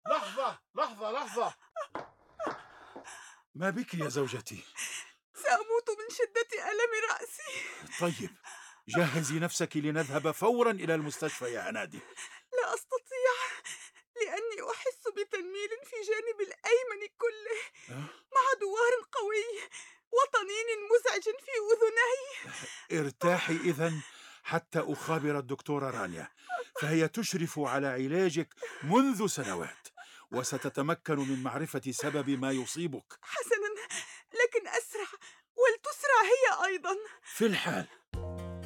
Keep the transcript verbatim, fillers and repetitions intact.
لحظة لحظة لحظة، ما بك يا زوجتي؟ سأموت من شدة ألم رأسي. طيب، جهزي نفسك لنذهب فورا إلى المستشفى يا هنادي. لا أستطيع، لأني أحس بتنميل في جانب الأيمن كله، أه؟ مع دوار قوي وطنين مزعج في أذني. ارتاحي إذن حتى أخابر الدكتورة رانيا، فهي تشرف على علاجك منذ سنوات، وستتمكن من معرفة سبب ما يصيبك. حسناً، لكن أسرع، ولتسرع هي أيضاً. في الحال